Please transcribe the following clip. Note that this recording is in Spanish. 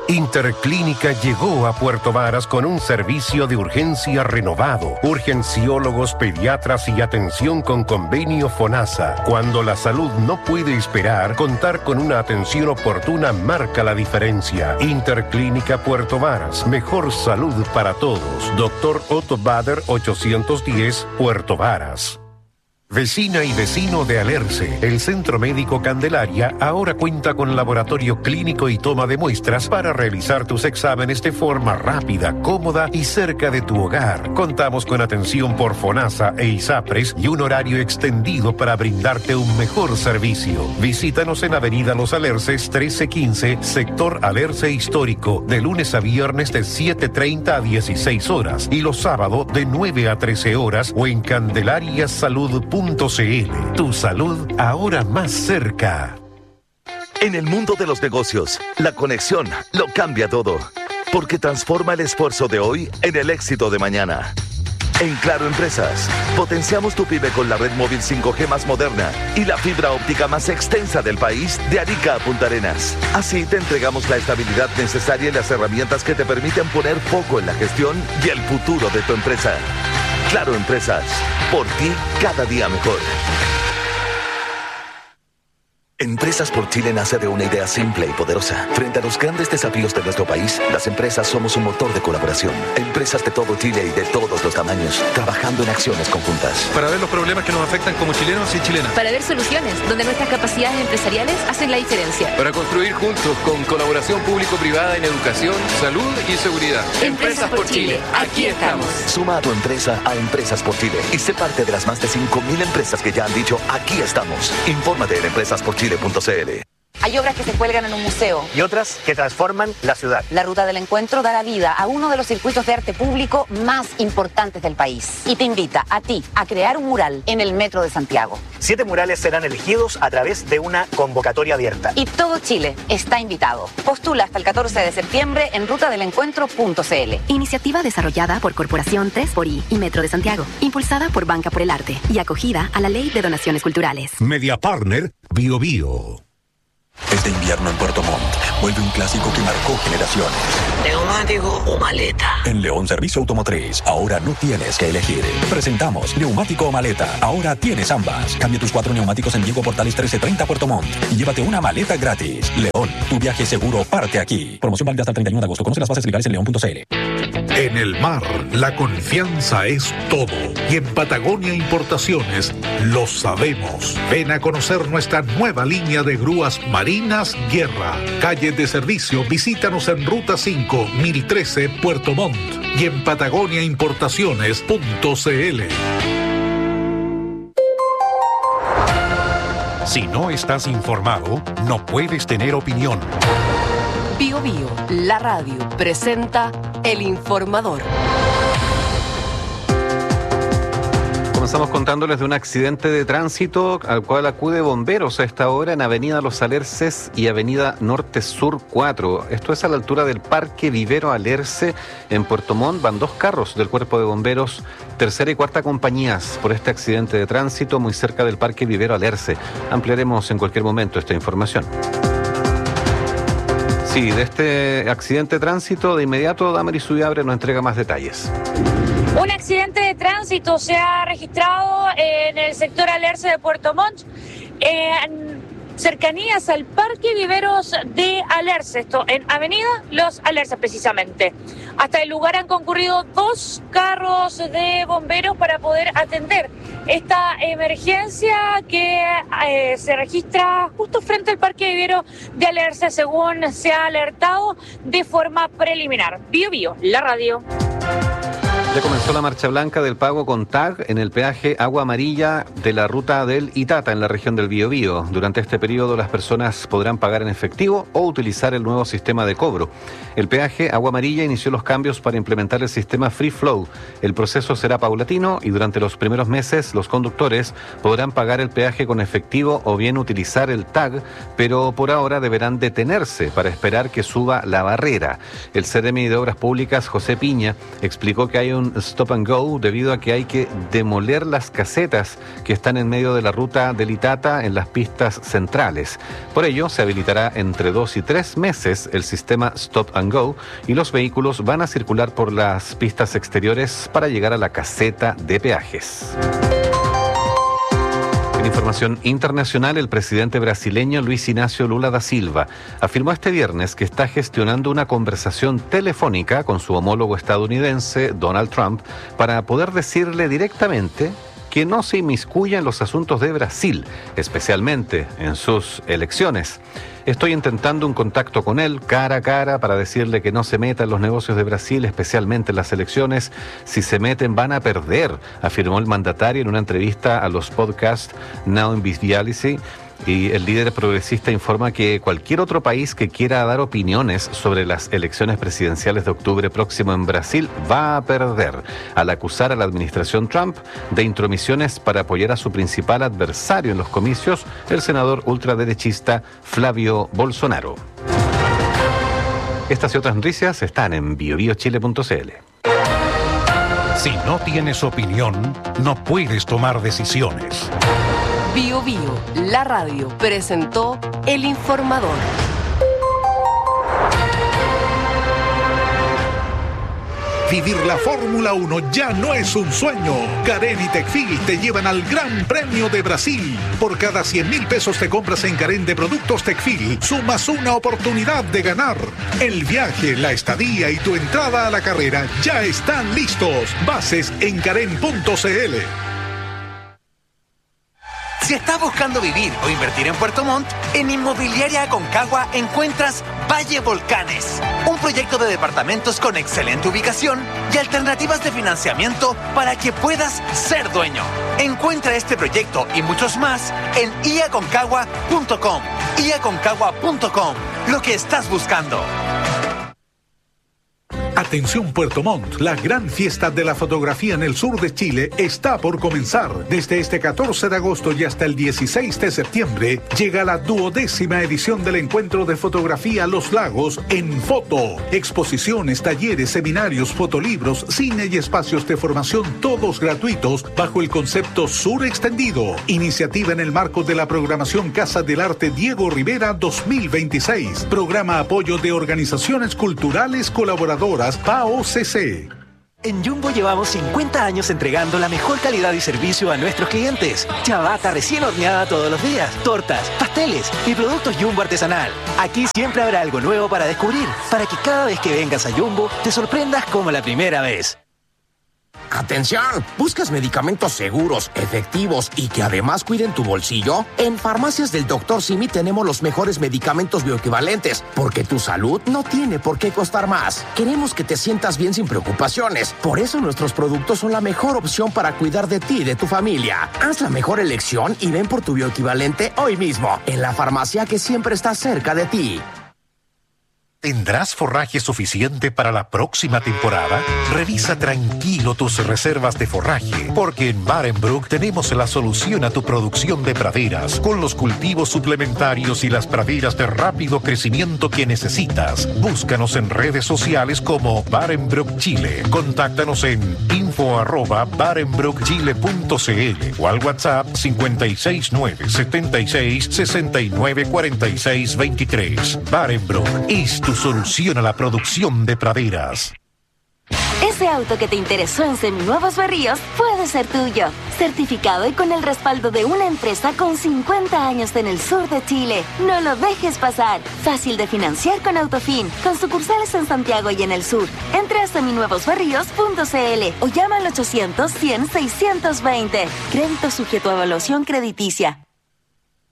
Interclínica llegó a Puerto Varas con un servicio de urgencia renovado, urgenciólogos, pediatras y atención con convenio FONASA. Cuando la salud no puede esperar, contar con una atención oportuna marca la diferencia. Interclínica Puerto Varas, mejor salud para todos. Dr. Otto Bader 810, Puerto Varas. Vecina y vecino de Alerce, el Centro Médico Candelaria ahora cuenta con laboratorio clínico y toma de muestras para realizar tus exámenes de forma rápida, cómoda y cerca de tu hogar. Contamos con atención por FONASA e ISAPRES y un horario extendido para brindarte un mejor servicio. Visítanos en Avenida Los Alerces 1315, sector Alerce Histórico, de lunes a viernes de 7:30 a 16 horas y los sábados de 9 a 13 horas o en candelariasalud.cl. Tu salud ahora más cerca. En el mundo de los negocios, la conexión lo cambia todo, porque transforma el esfuerzo de hoy en el éxito de mañana. En Claro Empresas, potenciamos tu pyme con la red móvil 5G más moderna y la fibra óptica más extensa del país, de Arica a Punta Arenas. Así te entregamos la estabilidad necesaria y las herramientas que te permiten poner foco en la gestión y el futuro de tu empresa. Claro Empresas, por ti cada día mejor. Empresas por Chile nace de una idea simple y poderosa. Frente a los grandes desafíos de nuestro país, las empresas somos un motor de colaboración. Empresas de todo Chile y de todos los tamaños, trabajando en acciones conjuntas. Para ver los problemas que nos afectan como chilenos y chilenas. Para ver soluciones donde nuestras capacidades empresariales hacen la diferencia. Para construir juntos con colaboración público-privada en educación, salud y seguridad. Empresas por Chile, aquí estamos. Suma a tu empresa a Empresas por Chile y sé parte de las más de 5.000 empresas que ya han dicho aquí estamos. Infórmate en empresasporchile.cl. Hay obras que se cuelgan en un museo y otras que transforman la ciudad. La Ruta del Encuentro dará vida a uno de los circuitos de arte público más importantes del país y te invita a ti a crear un mural en el Metro de Santiago. 7 murales serán elegidos a través de una convocatoria abierta. Y todo Chile está invitado. Postula hasta el 14 de septiembre en rutadelencuentro.cl. Iniciativa desarrollada por Corporación 3xI y Metro de Santiago, impulsada por Banca por el Arte y acogida a la Ley de Donaciones Culturales. Media Partner Bio Bio. Este invierno en Puerto Montt vuelve un clásico que marcó generaciones. ¿Neumático o maleta? En León Servicio Automotriz, ahora no tienes que elegir. Presentamos neumático o maleta. Ahora tienes ambas. Cambia tus 4 neumáticos en Diego Portales 1330 Puerto Montt y llévate una maleta gratis. León, tu viaje seguro parte aquí. Promoción válida hasta el 31 de agosto. Conoce las bases legales en león.cl. En el mar, la confianza es todo. Y en Patagonia Importaciones lo sabemos. Ven a conocer nuestra nueva línea de grúas marinas Guerra. Calle de servicio, visítanos en Ruta 5, 1013, Puerto Montt. Y en patagoniaimportaciones.cl. Si no estás informado, no puedes tener opinión. Bio Bio, la radio, presenta El Informador. Comenzamos contándoles de un accidente de tránsito al cual acude bomberos a esta hora en Avenida Los Alerces y Avenida Norte Sur 4. Esto es a la altura del Parque Vivero Alerce en Puerto Montt. Van 2 carros del Cuerpo de Bomberos, tercera y cuarta compañías por este accidente de tránsito muy cerca del Parque Vivero Alerce. Ampliaremos en cualquier momento esta información. Sí, de este accidente de tránsito, de inmediato Damaris Subiabre nos entrega más detalles. Un accidente de tránsito se ha registrado en el sector Alerce de Puerto Montt, en cercanías al Parque Viveros de Alerce, esto en Avenida Los Alerces precisamente. Hasta el lugar han concurrido 2 carros de bomberos para poder atender esta emergencia que se registra justo frente al Parque Vivero de Alerce, según se ha alertado de forma preliminar. Bio Bio, la radio. Ya comenzó la marcha blanca del pago con TAG en el peaje Agua Amarilla de la ruta del Itata en la región del Biobío. Durante este periodo las personas podrán pagar en efectivo o utilizar el nuevo sistema de cobro. El peaje Agua Amarilla inició los cambios para implementar el sistema Free Flow. El proceso será paulatino y durante los primeros meses los conductores podrán pagar el peaje con efectivo o bien utilizar el TAG, pero por ahora deberán detenerse para esperar que suba la barrera. El CDM de Obras Públicas, José Piña, explicó que hay un un stop and go debido a que hay que demoler las casetas que están en medio de la ruta del Itata en las pistas centrales. Por ello, se habilitará entre 2 y 3 meses el sistema stop and go y los vehículos van a circular por las pistas exteriores para llegar a la caseta de peajes. En información internacional, el presidente brasileño Luis Inácio Lula da Silva afirmó este viernes que está gestionando una conversación telefónica con su homólogo estadounidense, Donald Trump, para poder decirle directamente que no se inmiscuya en los asuntos de Brasil, especialmente en sus elecciones. Estoy intentando un contacto con él cara a cara para decirle que no se meta en los negocios de Brasil, especialmente en las elecciones. Si se meten van a perder, afirmó el mandatario en una entrevista a los podcasts Now in Visuality. Y el líder progresista informa que cualquier otro país que quiera dar opiniones sobre las elecciones presidenciales de octubre próximo en Brasil va a perder, al acusar a la administración Trump de intromisiones para apoyar a su principal adversario en los comicios, el senador ultraderechista Flavio Bolsonaro. Estas y otras noticias están en biobiochile.cl. Si no tienes opinión, no puedes tomar decisiones. Bio Bio, la radio, presentó El Informador. Vivir la Fórmula 1 ya no es un sueño. Carén y Tecfil te llevan al Gran Premio de Brasil. Por cada 100,000 pesos te compras en Carén de productos Tecfil, sumas una oportunidad de ganar. El viaje, la estadía y tu entrada a la carrera ya están listos. Bases en carén.cl. Si estás buscando vivir o invertir en Puerto Montt, en Inmobiliaria Aconcagua encuentras Valle Volcanes, un proyecto de departamentos con excelente ubicación y alternativas de financiamiento para que puedas ser dueño. Encuentra este proyecto y muchos más en iaconcagua.com. iaconcagua.com, lo que estás buscando. Atención Puerto Montt, la gran fiesta de la fotografía en el sur de Chile está por comenzar. Desde este 14 de agosto y hasta el 16 de septiembre llega la 12ª edición del encuentro de fotografía Los Lagos en Foto. Exposiciones, talleres, seminarios, fotolibros, cine y espacios de formación todos gratuitos bajo el concepto Sur Extendido. Iniciativa en el marco de la programación Casa del Arte Diego Rivera 2026. Programa apoyo de organizaciones culturales colaboradoras PAOCC. En Jumbo llevamos 50 años entregando la mejor calidad y servicio a nuestros clientes. Ciabatta recién horneada todos los días, tortas, pasteles y productos Jumbo artesanal. Aquí siempre habrá algo nuevo para descubrir, para que cada vez que vengas a Jumbo te sorprendas como la primera vez. ¡Atención! ¿Buscas medicamentos seguros, efectivos y que además cuiden tu bolsillo? En Farmacias del Dr. Simi tenemos los mejores medicamentos bioequivalentes, porque tu salud no tiene por qué costar más. Queremos que te sientas bien sin preocupaciones. Por eso nuestros productos son la mejor opción para cuidar de ti y de tu familia. Haz la mejor elección y ven por tu bioequivalente hoy mismo, en la farmacia que siempre está cerca de ti. ¿Tendrás forraje suficiente para la próxima temporada? Revisa tranquilo tus reservas de forraje, porque en Barenbrook tenemos la solución a tu producción de praderas, con los cultivos suplementarios y las praderas de rápido crecimiento que necesitas. Búscanos en redes sociales como Barenbrook Chile. Contáctanos en info@barenbrookchile.cl o al WhatsApp 5697666694623. Barenbrook es tu solución a la producción de praderas. Ese auto que te interesó en Seminuevos Berríos puede ser tuyo. Certificado y con el respaldo de una empresa con 50 años en el sur de Chile. No lo dejes pasar. Fácil de financiar con Autofin, con sucursales en Santiago y en el sur. Entra a seminuevosberríos.cl o llama al 800-100-620. Crédito sujeto a evaluación crediticia.